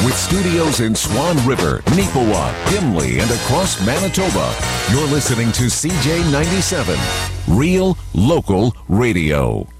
With studios in Swan River, Neepawa, Gimli, and across Manitoba, you're listening to CJ97, Real Local Radio.